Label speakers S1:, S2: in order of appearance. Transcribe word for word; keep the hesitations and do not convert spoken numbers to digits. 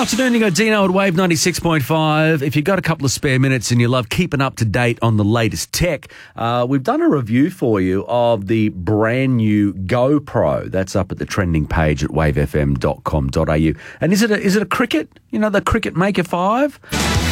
S1: Afternoon, you got Dino at Wave ninety-six point five. If you've got a couple of spare minutes and you love keeping up to date on the latest tech, uh, we've done a review for you of the brand new GoPro. That's up at the trending page at wave f m dot com dot a u. And is it a, is it a Cricut? You know, the Cricut Maker five?